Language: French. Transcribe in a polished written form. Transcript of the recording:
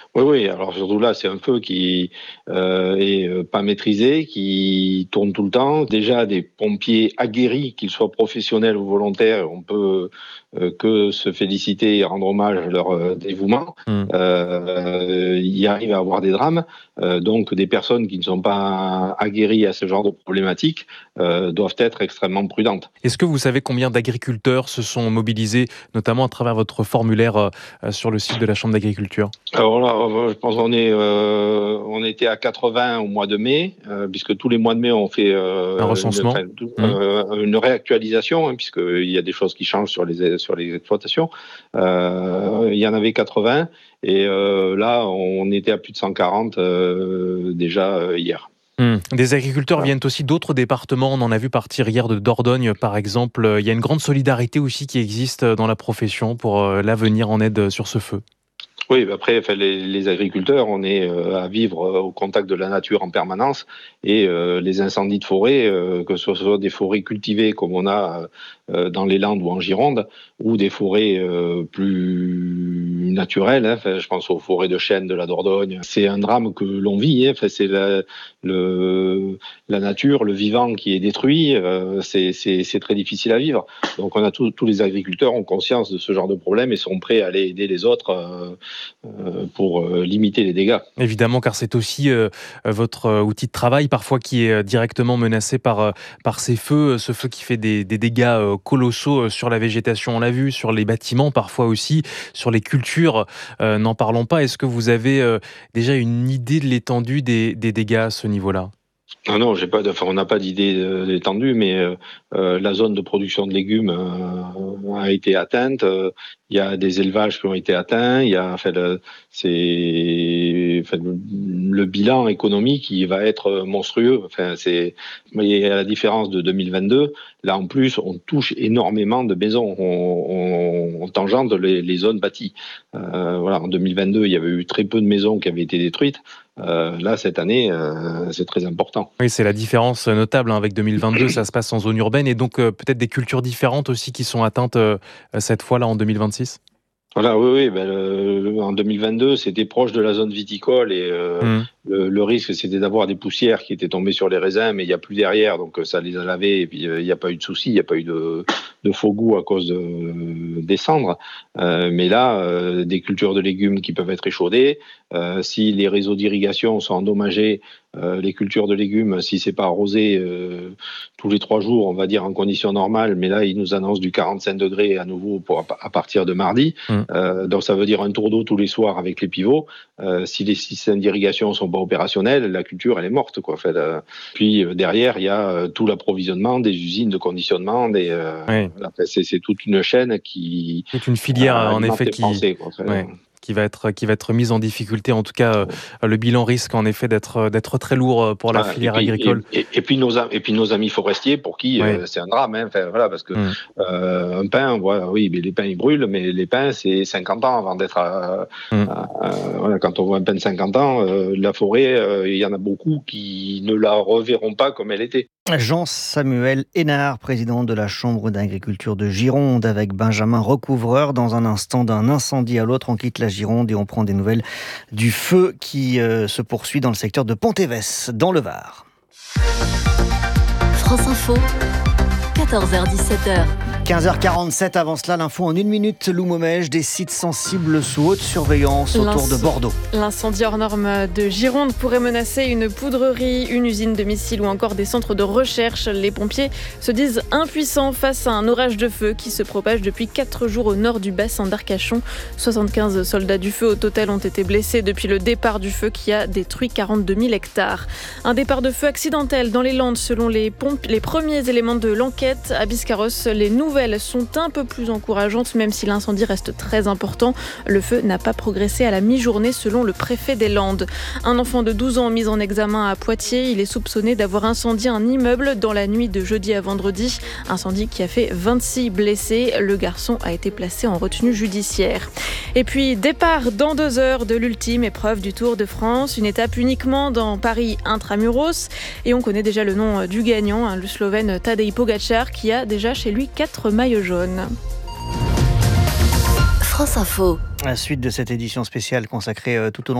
Oui, oui. Alors surtout là, c'est un feu qui est pas maîtrisé, qui tourne tout le temps. Déjà, des pompiers aguerris, qu'ils soient professionnels ou volontaires, on peut que se féliciter et rendre hommage à leur dévouement. Mmh. Il arrive à avoir des drames. Donc, des personnes qui ne sont pas aguerries à ce genre de problématiques doivent être extrêmement prudentes. Est-ce que vous savez combien d'agriculteurs se sont mobilisés, notamment à travers votre formulaire sur le site de la Chambre d'agriculture? Alors là, je pense on était à 80 au mois de mai, puisque tous les mois de mai on fait Un recensement? Mmh. une réactualisation, hein, puisqu'il y a des choses qui changent sur les exploitations. Il y en avait 80 et là on était à plus de 140 déjà hier. Des agriculteurs Voilà. viennent aussi d'autres départements. On en a vu partir hier de Dordogne, par exemple. Il y a une grande solidarité aussi qui existe dans la profession pour l'avenir en aide sur ce feu. Oui, mais après, enfin, les agriculteurs, on est à vivre au contact de la nature en permanence et les incendies de forêt, que ce soit des forêts cultivées comme on a dans les Landes ou en Gironde, ou des forêts plus naturelles, hein, enfin, je pense aux forêts de chênes de la Dordogne. C'est un drame que l'on vit, hein, enfin, c'est la nature, le vivant qui est détruit, c'est très difficile à vivre. Donc on a tous les agriculteurs ont conscience de ce genre de problème et sont prêts à aller aider les autres pour limiter les dégâts. Évidemment, car c'est aussi votre outil de travail, parfois qui est directement menacé par ces feux, ce feu qui fait des dégâts colossaux sur la végétation, on l'a vu, sur les bâtiments parfois aussi, sur les cultures, n'en parlons pas. Est-ce que vous avez déjà une idée de l'étendue des dégâts à ce niveau-là? Ah non, on n'a pas d'idée d'étendue, mais la zone de production de légumes a été atteinte. Il y a des élevages qui ont été atteints. Il y a, le bilan économique, il va être monstrueux. Mais à la différence de 2022, là en plus, on touche énormément de maisons. On tangente les zones bâties. En 2022, il y avait eu très peu de maisons qui avaient été détruites. Là, cette année, c'est très important. Oui, c'est la différence notable, hein, avec 2022, ça se passe en zone urbaine et donc peut-être des cultures différentes aussi qui sont atteintes cette fois-là en 2026? Voilà, oui, oui. En 2022, c'était proche de la zone viticole et Mmh. le risque, c'était d'avoir des poussières qui étaient tombées sur les raisins, mais il n'y a plus derrière, donc ça les a lavés et puis il n'y a pas eu de souci, il n'y a pas eu de faux goût à cause des cendres. Mais là, des cultures de légumes qui peuvent être échaudées, si les réseaux d'irrigation sont endommagés, les cultures de légumes, si c'est pas arrosé tous les 3 jours, on va dire en conditions normales, mais là, ils nous annoncent du 45 degrés à nouveau à partir de mardi. Mmh. Donc ça veut dire un tour d'eau tous les soirs avec les pivots. Si les systèmes d'irrigation sont pas opérationnels, la culture elle est morte, quoi. Puis derrière il y a tout l'approvisionnement des usines de conditionnement, Oui. c'est toute une chaîne qui C'est une filière en alimente effet les Français, quoi. ouais, qui va être mise en difficulté. En tout cas, le bilan risque en effet d'être très lourd pour la Voilà. filière agricole. Et puis nos amis forestiers pour qui Ouais. c'est un drame, hein. Enfin, voilà, parce que Mmh. un pin, voilà, oui, mais les pins ils brûlent, mais les pins c'est 50 ans avant d'être Mmh. voilà, quand on voit un pin de 50 ans, la forêt, il y en a beaucoup qui ne la reverront pas comme elle était. Jean-Samuel Hénard, président de la Chambre d'agriculture de Gironde, avec Benjamin Recouvreur. Dans un instant, d'un incendie à l'autre, on quitte la Gironde et on prend des nouvelles du feu qui se poursuit dans le secteur de Pontévès, dans le Var. France Info, 14h-17h. 15h47, avant cela, l'info en 1 minute. Lou Momège, des sites sensibles sous haute surveillance autour de Bordeaux. L'incendie hors norme de Gironde pourrait menacer une poudrerie, une usine de missiles ou encore des centres de recherche. Les pompiers se disent impuissants face à un orage de feu qui se propage depuis 4 jours au nord du bassin d'Arcachon. 75 soldats du feu au total ont été blessés depuis le départ du feu qui a détruit 42 000 hectares. Un départ de feu accidentel dans les Landes selon les premiers éléments de l'enquête. À Biscarrosse, les nouvelles sont un peu plus encourageantes, même si l'incendie reste très important. Le feu n'a pas progressé à la mi-journée selon le préfet des Landes. Un enfant de 12 ans mis en examen à Poitiers. Il est soupçonné d'avoir incendié un immeuble dans la nuit de jeudi à vendredi. Incendie qui a fait 26 blessés. Le garçon a été placé en retenue judiciaire. Et puis, départ dans 2 heures de l'ultime épreuve du Tour de France. Une étape uniquement dans Paris Intramuros. Et on connaît déjà le nom du gagnant, le Slovène Tadej Pogačar, qui a déjà chez lui 4 maillots jaunes. France Info. La suite de cette édition spéciale consacrée tout au long